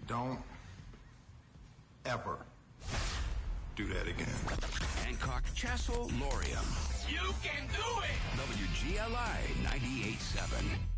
Don't ever do that again. Hancock, Chassell, Laurium. You can do it! WGLI 98.7.